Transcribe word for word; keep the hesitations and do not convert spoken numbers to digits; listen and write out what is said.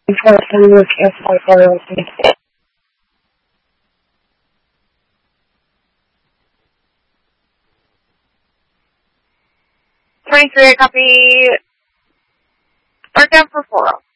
Person with campfire. twenty-three, copy. Mark down for four.